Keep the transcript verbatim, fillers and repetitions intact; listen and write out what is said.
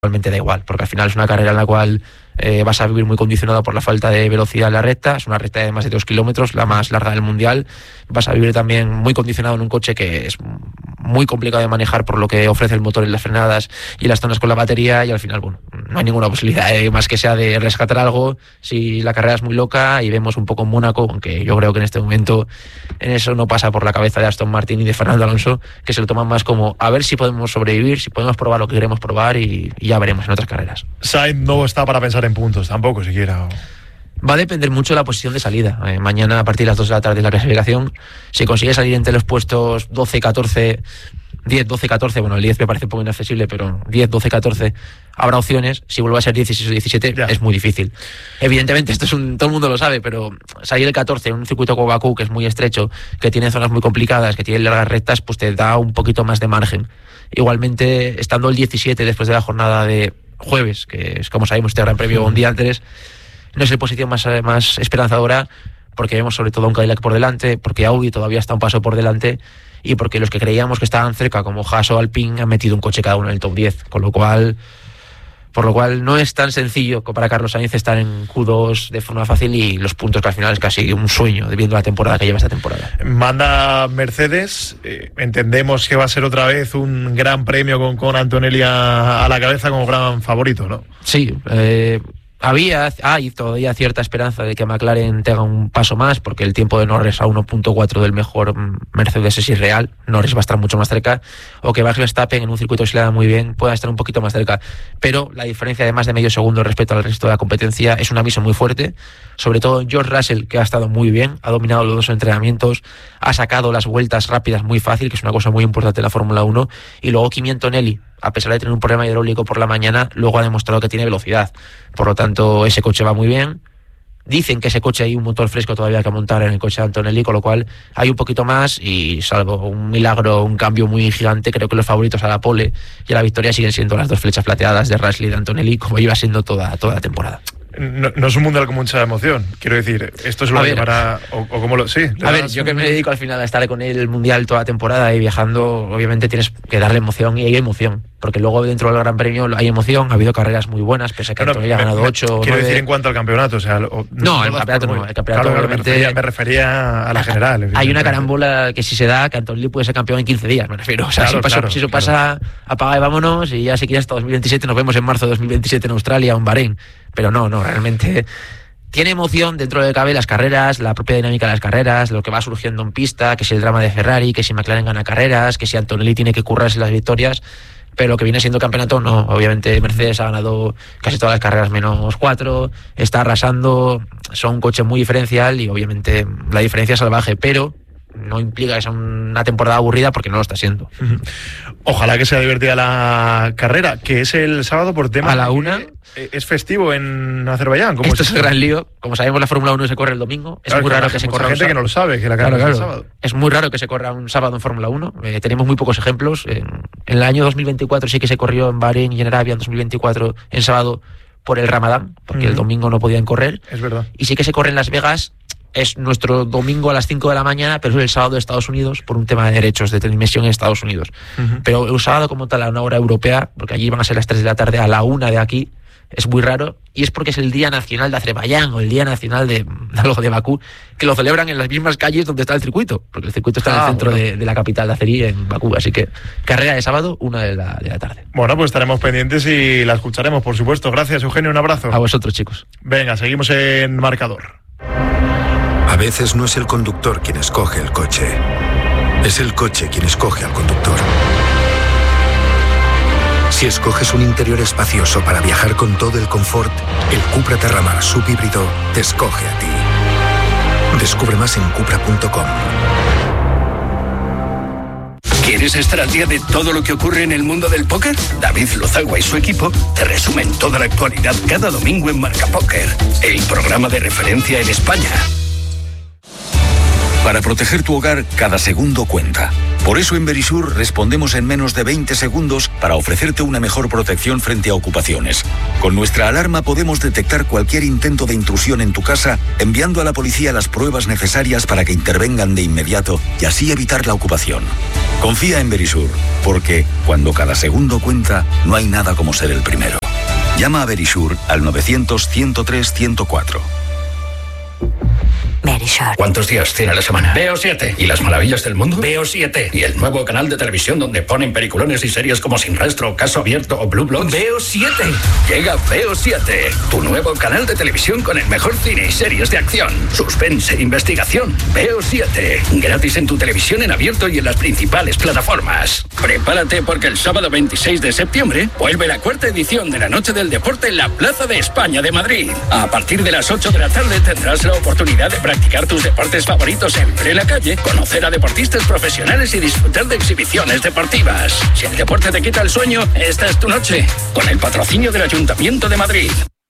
realmente da igual, porque al final es una carrera en la cual eh, vas a vivir muy condicionado por la falta de velocidad en la recta. Es una recta de más de dos kilómetros, la más larga del mundial. Vas a vivir también muy condicionado en un coche que es muy complicado de manejar por lo que ofrece el motor en las frenadas y las zonas con la batería, y al final, bueno, no hay ninguna posibilidad eh, más que sea de rescatar algo si la carrera es muy loca y vemos un poco en Mónaco, aunque yo creo que en este momento en eso no pasa por la cabeza de Aston Martin y de Fernando Alonso, que se lo toman más como a ver si podemos sobrevivir, si podemos probar lo que queremos probar, y, y ya veremos en otras carreras. Sainz no está para pensar en puntos tampoco siquiera. Va a depender mucho de la posición de salida. Eh, mañana a partir de las dos de la tarde la clasificación. Si consigue salir entre los puestos doce, catorce, diez, doce, catorce, bueno, el diez me parece un poco inaccesible, pero diez, doce, catorce habrá opciones. Si vuelve a ser dieciséis o diecisiete, ya. Es muy difícil. Evidentemente, esto es un, todo el mundo lo sabe, pero salir el catorce en un circuito como Bakú, que es muy estrecho, que tiene zonas muy complicadas, que tiene largas rectas, pues te da un poquito más de margen. Igualmente, estando el diecisiete después de la jornada de jueves, que es como sabemos este Gran Premio un día antes, no es la posición más, más esperanzadora, porque vemos sobre todo un Cadillac por delante, porque Audi todavía está un paso por delante, y porque los que creíamos que estaban cerca, como Haas o Alpine, han metido un coche cada uno en el top diez, con lo cual por lo cual no es tan sencillo para Carlos Sainz estar en Q dos de forma fácil, y los puntos que al final es casi un sueño viendo la temporada que lleva esta temporada. Manda Mercedes, eh, entendemos que va a ser otra vez un gran premio con, con Antonelli a, a la cabeza como gran favorito, ¿no? Sí, eh Había, hay todavía cierta esperanza de que McLaren tenga un paso más, porque el tiempo de Norris a uno punto cuatro del mejor Mercedes es irreal. Norris va a estar mucho más cerca, o que Max Verstappen en un circuito que se le da muy bien pueda estar un poquito más cerca, pero la diferencia de más de medio segundo respecto al resto de la competencia es un aviso muy fuerte, sobre todo George Russell, que ha estado muy bien, ha dominado los dos entrenamientos, ha sacado las vueltas rápidas muy fácil, que es una cosa muy importante en la Fórmula uno, y luego Kimi Antonelli, a pesar de tener un problema hidráulico por la mañana, luego ha demostrado que tiene velocidad. Por lo tanto, ese coche va muy bien. Dicen que ese coche hay un motor fresco todavía que montar en el coche de Antonelli, con lo cual hay un poquito más, y salvo un milagro, un cambio muy gigante, creo que los favoritos a la pole y a la victoria siguen siendo las dos flechas plateadas de Russell y de Antonelli, como iba siendo toda, toda la temporada. No, no es un mundial con mucha emoción, quiero decir, esto es lo que para o, o como lo sí. A ver, yo que me dedico al final a estar con el mundial toda la temporada y viajando, obviamente tienes que darle emoción, y hay emoción, porque luego dentro del Gran Premio hay emoción, ha habido carreras muy buenas, pese a que no, Antonelli ha ganado ocho. Quiero decir en cuanto al campeonato, o sea, o, no, no, el campeonato no, el campeonato claro, obviamente me refería, me refería a la general. Hay una carambola que si se da, que Antonelli puede ser campeón en quince días, me refiero. O sea, claro, si, pasa, claro, si eso claro. pasa, apaga y vámonos, y ya si quieres hasta dos mil veintisiete, nos vemos en marzo de dos mil veintisiete en Australia o en Bahrein. Pero no, no, realmente tiene emoción dentro de lo que cabe las carreras, la propia dinámica de las carreras, lo que va surgiendo en pista, que si el drama de Ferrari, que si McLaren gana carreras, que si Antonelli tiene que currarse las victorias, pero lo que viene siendo campeonato no. Obviamente Mercedes ha ganado casi todas las carreras menos cuatro, está arrasando, son un coche muy diferencial, y obviamente la diferencia es salvaje, pero no implica que sea una temporada aburrida, porque no lo está siendo. Ojalá que sea divertida la carrera, que es el sábado por tema a la una. Es festivo en Azerbaiyán. ¿Cómo Esto es el gran lío. Como sabemos, la Fórmula uno se corre el domingo. Es claro, muy raro que, que se mucha corra gente un que no lo sabe, que la carrera claro, es claro. el sábado. Es muy raro que se corra un sábado en Fórmula uno. Eh, tenemos muy pocos ejemplos. En, en el año dos mil veinticuatro sí que se corrió en Bahrein y en Arabia en dos mil veinticuatro en sábado por el Ramadán, porque uh-huh. el domingo no podían correr. Es verdad. Y sí que se corre en Las Vegas. Es nuestro domingo a las cinco de la mañana, pero es el sábado de Estados Unidos por un tema de derechos de transmisión en Estados Unidos. Uh-huh. Pero el sábado como tal a una hora europea, porque allí van a ser las tres de la tarde, a la una de aquí, es muy raro, y es porque es el Día Nacional de Azerbaiyán o el Día Nacional de algo de Bakú, que lo celebran en las mismas calles donde está el circuito, porque el circuito está ah, en el centro bueno. de, de la capital de Azerí, en Bakú. Así que carrera de sábado, una de la, de la tarde. Bueno, pues estaremos pendientes y la escucharemos, por supuesto. Gracias, Eugenio, un abrazo. A vosotros, chicos. Venga, seguimos en marcador. A veces no es el conductor quien escoge el coche, es el coche quien escoge al conductor. Si escoges un interior espacioso para viajar con todo el confort, el Cupra Terramar subhíbrido te escoge a ti. Descubre más en cupra punto com. ¿Quieres estar al día de todo lo que ocurre en el mundo del póker? David Lozagua y su equipo te resumen toda la actualidad cada domingo en Marca Póker, el programa de referencia en España. Para proteger tu hogar, cada segundo cuenta. Por eso en Verisur respondemos en menos de veinte segundos para ofrecerte una mejor protección frente a ocupaciones. Con nuestra alarma podemos detectar cualquier intento de intrusión en tu casa, enviando a la policía las pruebas necesarias para que intervengan de inmediato y así evitar la ocupación. Confía en Verisur, porque cuando cada segundo cuenta, no hay nada como ser el primero. Llama a Verisur al novecientos, ciento tres, ciento cuatro. Verisur. ¿Cuántos días tiene la semana? Veo siete. ¿Y las maravillas del mundo? Veo siete. ¿Y el nuevo canal de televisión donde ponen peliculones y series como Sin Rastro, Caso Abierto o Blue Bloods? Veo siete. Llega Veo siete, tu nuevo canal de televisión con el mejor cine y series de acción, suspense, investigación. Veo siete. Gratis en tu televisión en abierto y en las principales plataformas. Prepárate porque el sábado veintiséis de septiembre vuelve la cuarta edición de la Noche del Deporte en la Plaza de España de Madrid. A partir de las ocho de la tarde tendrás la oportunidad de practicar tus deportes favoritos en plena calle, conocer a deportistas profesionales y disfrutar de exhibiciones deportivas. Si el deporte te quita el sueño, esta es tu noche. Con el patrocinio del Ayuntamiento de Madrid.